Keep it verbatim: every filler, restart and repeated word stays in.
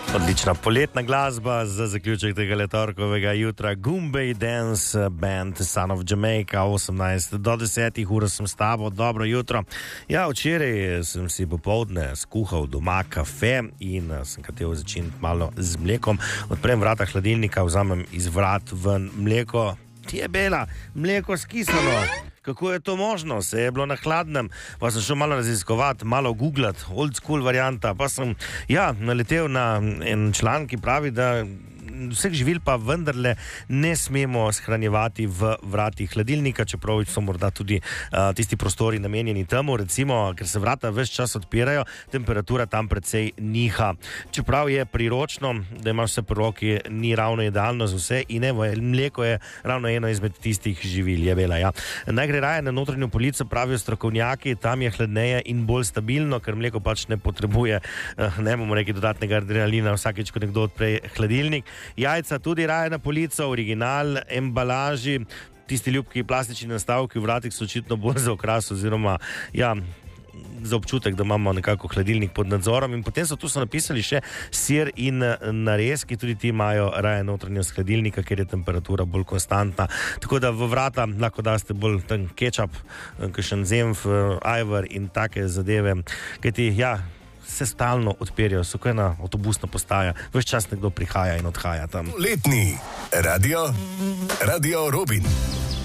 Odlična poletna glasba za zaključek tega torkovega jutra. Goombay Dance Band Son of Jamaica, osemnajst do desetih ur sem s tabo, dobro jutro. Ja, včeraj sem si popoldne skuhal doma kafe in sem hotel začeti malo z mlekom. Odprem vrata hladilnika, vzamem iz vrat ven mleko. Ti je bela, mleko skisano. Kako je to možno? Se je bilo na hladnem, pa sem šel malo raziskovati, malo googlat, old school varianta, pa sem, ja, naletel na en član, ki pravi, da vseh živil pa vendarle ne smemo shranjevati v vratih hladilnika, čeprav so morda tudi uh, tisti prostori namenjeni temu, recimo, ker se vrata ves čas odpirajo, temperatura tam precej niha. Čeprav je priročno, da imaš vse pri roki, ni ravno idealno za vse in evo, mleko je ravno eno izmed tistih živil, je vela, ja. Naj gre raje na notranjo polico, pravijo strokovnjaki, tam je hladneje in bolj stabilno, ker mleko pač ne potrebuje, uh, ne bomo rekli, dodatnega adrenalina vsakeč, ko nekdo odpre hladilnik. Jajca tudi raje na polico, original, embalaži, tisti ljubki plastični nastavki v vratih so očitno bolj za okras oziroma, ja, za občutek, da imamo nekako hladilnik pod nadzorom. In potem so tu so napisali še sir in narezki, tudi ti imajo raje notranjost hladilnika, ker je temperatura bolj konstantna. Tako da v vrata lahko daste bolj ten kečap, kakšen zemf, ajvar in take zadeve, kajti, ja, se stalno odpirajo, so kaj na avtobusna postaja, ves čas nekdo prihaja in odhaja tam. Letni radio, radio Robin.